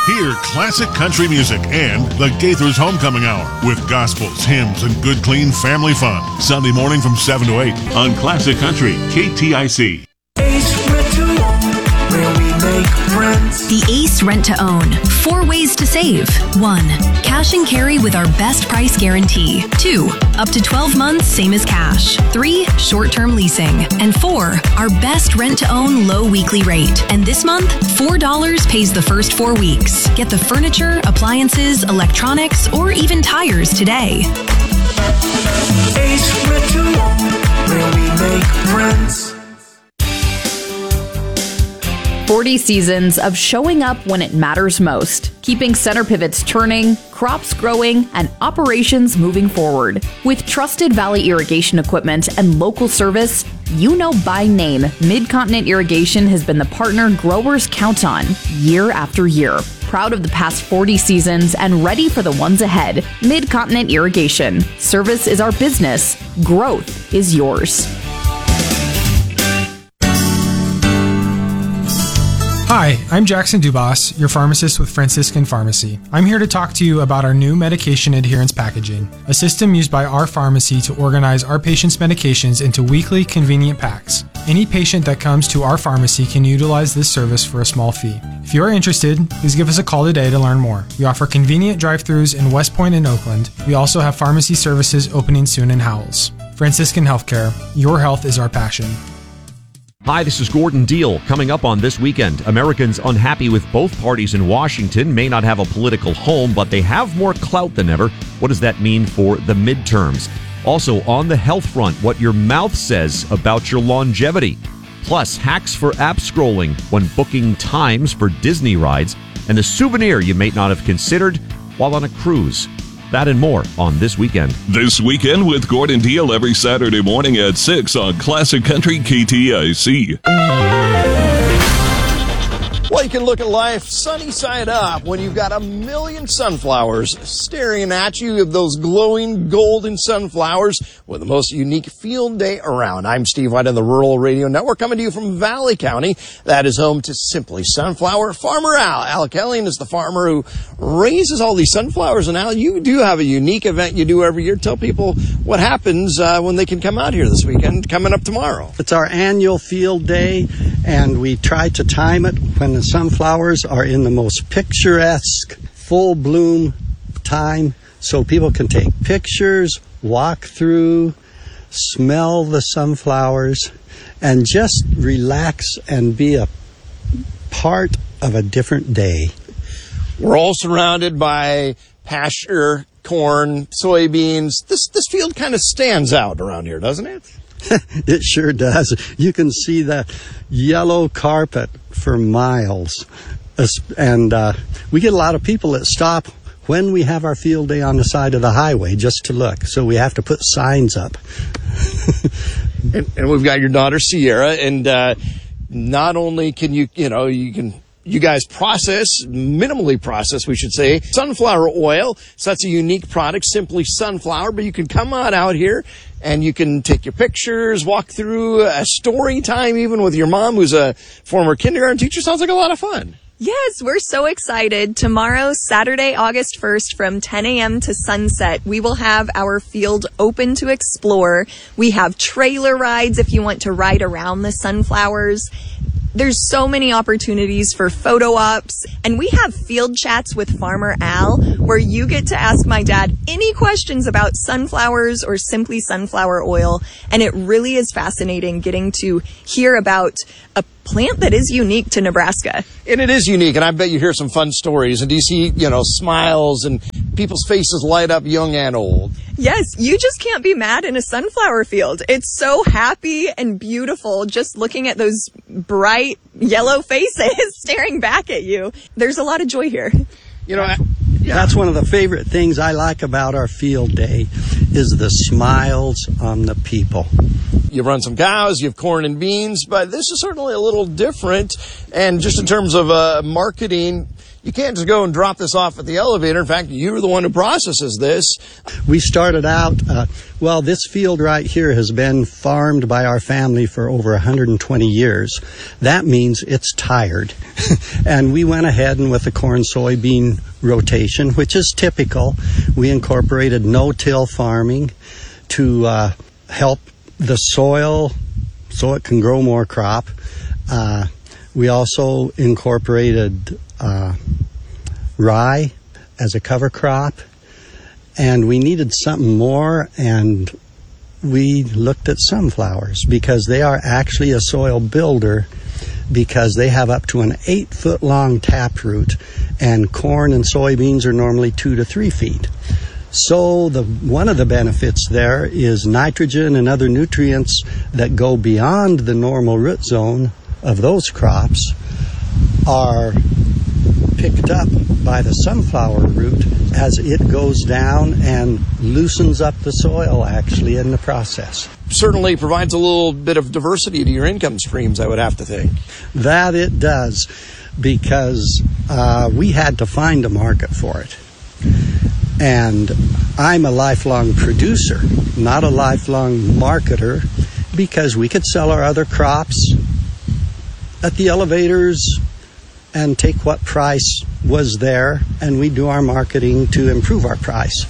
Hear classic country music and the Gaithers Homecoming Hour with gospels, hymns, and good, clean family fun. Sunday morning from 7 to 8 on Classic Country, KTIC. The Ace Rent to Own. 4 ways to save. 1. Cash and carry with our best price guarantee. 2. Up to 12 months, same as cash. 3. Short-term leasing. And 4. Our best rent to own low weekly rate. And this month, $4 pays the first 4 weeks. Get the furniture, appliances, electronics, or even tires today. Ace Rent to Own, where we make friends. 40 seasons of showing up when it matters most, keeping center pivots turning, crops growing, and operations moving forward. With trusted Valley irrigation equipment and local service, you know by name, Mid-Continent Irrigation has been the partner growers count on year after year. Proud of the past 40 seasons and ready for the ones ahead. Mid-Continent Irrigation. Service is our business. Growth is yours. Hi, I'm Jackson Dubas, your pharmacist with Franciscan Pharmacy. I'm here to talk to you about our new medication adherence packaging, a system used by our pharmacy to organize our patients' medications into weekly convenient packs. Any patient that comes to our pharmacy can utilize this service for a small fee. If you are interested, please give us a call today to learn more. We offer convenient drive-thrus in West Point and Oakland. We also have pharmacy services opening soon in Howells. Franciscan Healthcare, your health is our passion. Hi, this is Gordon Deal. Coming up on This Weekend, Americans unhappy with both parties in Washington may not have a political home, but they have more clout than ever. What does that mean for the midterms? Also, on the health front, what your mouth says about your longevity. Plus, hacks for app scrolling when booking times for Disney rides, and the souvenir you may not have considered while on a cruise. That and more on This Weekend. This Weekend with Gordon Deal every Saturday morning at 6 on Classic Country KTIC. Well, you can look at life sunny side up when you've got a million sunflowers staring at you. You have those glowing golden sunflowers with the most unique field day around. I'm Steve White on the Rural Radio Network, coming to you from Valley County. That is home to Simply Sunflower. Farmer Al Kelly is the farmer who raises all these sunflowers. And Al, you do have a unique event you do every year. Tell people what happens when they can come out here this weekend, coming up tomorrow. It's our annual field day, and we try to time it when the sunflowers are in the most picturesque, full bloom time, so people can take pictures, walk through, smell the sunflowers, and just relax and be a part of a different day. We're all surrounded by pasture, corn, soybeans. This field kind of stands out around here, doesn't it? It sure does. You can see the yellow carpet for miles. And we get a lot of people that stop when we have our field day on the side of the highway just to look. So we have to put signs up. and we've got your daughter Sierra, and not only can you guys minimally process, we should say, sunflower oil. So that's a unique product, Simply Sunflower, but you can come on out here and you can take your pictures, walk through a story time even with your mom, who's a former kindergarten teacher. Sounds like a lot of fun. Yes, we're so excited. Tomorrow, Saturday, August 1st, from 10 a.m. to sunset, we will have our field open to explore. We have trailer rides if you want to ride around the sunflowers. There's so many opportunities for photo ops, and we have field chats with Farmer Al where you get to ask my dad any questions about sunflowers or Simply Sunflower oil, and it really is fascinating getting to hear about a plant that is unique to Nebraska. And it is unique, and I bet you hear some fun stories, and do you see, smiles and people's faces light up, young and old? Yes, you just can't be mad in a sunflower field. It's so happy and beautiful just looking at those bright yellow faces staring back at you. There's a lot of joy here. That's one of the favorite things I like about our field day is the smiles on the people. You run some cows, you have corn and beans, but this is certainly a little different. And just in terms of marketing, you can't just go and drop this off at the elevator. In fact, you're the one who processes this. We started out, this field right here has been farmed by our family for over 120 years. That means it's tired. And we went ahead and with the corn-soybean rotation, which is typical, we incorporated no-till farming to help the soil so it can grow more crop. We also incorporated rye as a cover crop, and we needed something more, and we looked at sunflowers because they are actually a soil builder because they have up to an 8-foot long taproot, and corn and soybeans are normally 2 to 3 feet. So one of the benefits there is nitrogen and other nutrients that go beyond the normal root zone of those crops are picked up by the sunflower root as it goes down and loosens up the soil actually in the process. Certainly provides a little bit of diversity to your income streams, I would have to think. That it does, because we had to find a market for it. And I'm a lifelong producer, not a lifelong marketer, because we could sell our other crops at the elevators and take what price was there, and we do our marketing to improve our price.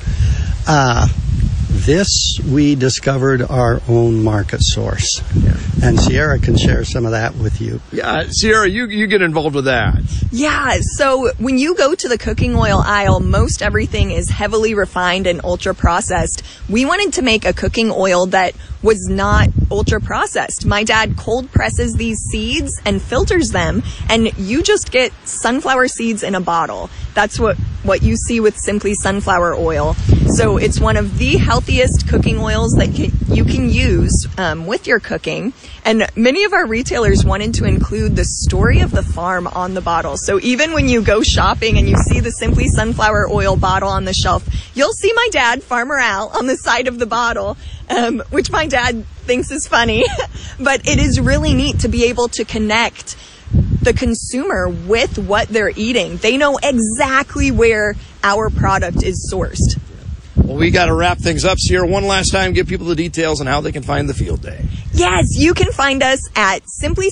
This, we discovered our own market source. Yeah. And Sierra can share some of that with you. Yeah, Sierra, you get involved with that. Yeah, so when you go to the cooking oil aisle, most everything is heavily refined and ultra processed. We wanted to make a cooking oil that was not ultra processed. My dad cold presses these seeds and filters them, and you just get sunflower seeds in a bottle. That's what you see with Simply Sunflower Oil. So it's one of the healthiest cooking oils that you can use with your cooking. And many of our retailers wanted to include the story of the farm on the bottle. So even when you go shopping and you see the Simply Sunflower Oil bottle on the shelf, you'll see my dad, Farmer Al, on the side of the bottle, which my dad thinks is funny. But it is really neat to be able to connect the consumer with what they're eating. They know exactly where our product is sourced. Well, we got to wrap things up, Sierra. One last time, give people the details on how they can find the field day. Yes, you can find us at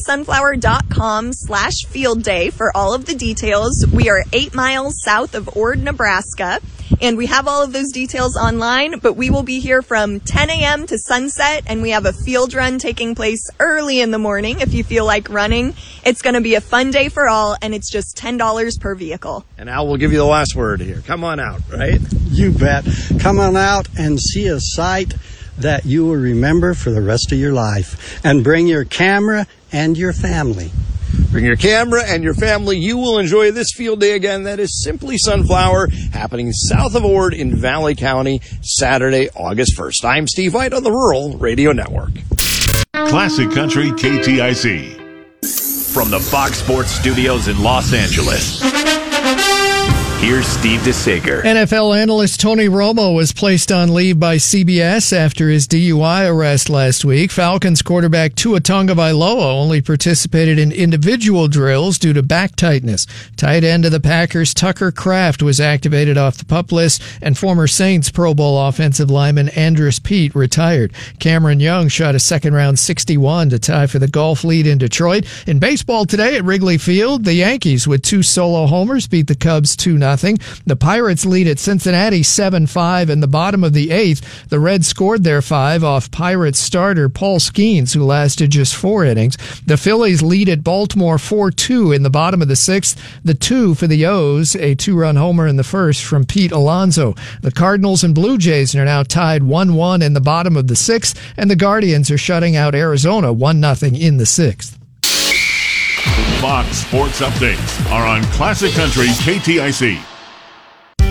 simplysunflower.com/field day for all of the details. We are 8 miles south of Ord, Nebraska, and we have all of those details online, but we will be here from 10 a.m. to sunset, and we have a field run taking place early in the morning if you feel like running. It's going to be a fun day for all, and it's just $10 per vehicle. And Al will give you the last word here. Come on out, right? You bet. Come on out and see a sight that you will remember for the rest of your life. And bring your camera and your family. Bring your camera and your family. You will enjoy this field day again. That is Simply Sunflower, happening south of Ord in Valley County, Saturday, August 1st. I'm Steve White on the Rural Radio Network. Classic Country KTIC. From the Fox Sports Studios in Los Angeles, here's Steve DeSager. NFL analyst Tony Romo was placed on leave by CBS after his DUI arrest last week. Falcons quarterback Tua Tagovailoa only participated in individual drills due to back tightness. Tight end of the Packers Tucker Kraft was activated off the PUP list, and former Saints Pro Bowl offensive lineman Andrus Peat retired. Cameron Young shot a second-round 61 to tie for the golf lead in Detroit. In baseball today at Wrigley Field, the Yankees with 2 solo homers beat the Cubs 2-0. The Pirates lead at Cincinnati 7-5 in the bottom of the 8th. The Reds scored their 5 off Pirates starter Paul Skeens, who lasted just 4 innings. The Phillies lead at Baltimore 4-2 in the bottom of the 6th. The 2 for the O's, a 2-run homer in the first from Pete Alonso. The Cardinals and Blue Jays are now tied 1-1 in the bottom of the 6th, and the Guardians are shutting out Arizona 1-0 in the 6th. Fox Sports Updates are on Classic Country KTIC.